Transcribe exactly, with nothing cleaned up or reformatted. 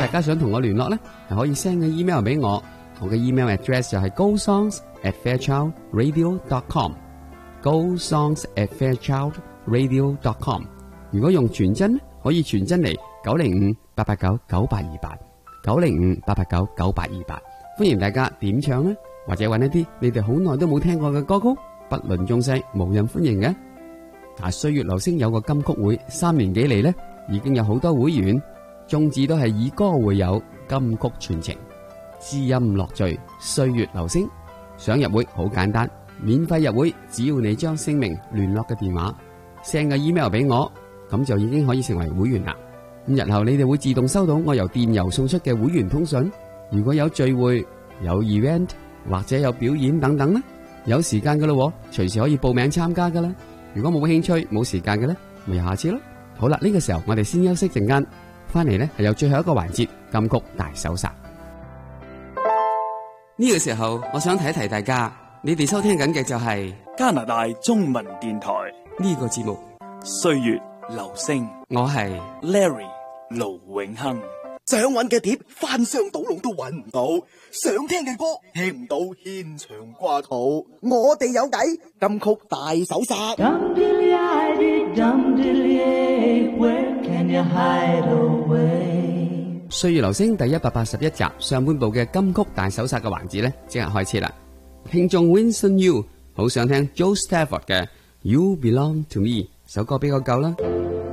家想同我聯絡咧，係可以 send 個 email 俾我，我嘅 email address 就係 go songs at fairchild radio dot com，go songs at fairchild radio dot com。如果用傳真咧，可以傳真嚟九零五八八九九八二八，九零五八八九九八二八。歡迎大家點唱啦，或者揾一啲你哋好耐都冇聽過嘅歌曲，不論中西，無人歡迎嘅。但係歲月流星有個金曲會，三年幾嚟呢，已經有好多會員，宗旨都係以歌會友，金曲傳情，知音樂聚，歲月流星。想入會好簡單，免費入會，只要你將姓名、聯絡嘅電話 send 個 email 俾我，咁就已經可以成為會員啦。咁日後你哋會自動收到我由電郵送出嘅會員通訊。如果有聚會、有 event 或者有表演等等呢，有時間噶咯，隨時可以報名參加噶啦。如果冇興趣、冇時間嘅呢，咪下次咯。好啦，呢個時候我哋先休息陣間，翻嚟呢係有最後一個環節金曲大搜殺。呢個時候我想提一提大家，你哋收聽緊嘅就係加拿大中文電台呢個節目歲月流星， 我係 Larry 盧永亨。 想揾嘅碟翻箱倒籠都揾唔到，想聽嘅歌聽唔到，牽腸掛肚。我哋有計，金曲大搜殺。 歲月流星第一百八十一集上半部嘅金曲大搜殺嘅環節呢，即刻開始啦。聽眾 Winston You 好想聽 Joe Stafford 嘅 You Belong to Me 首歌，比較舊啦。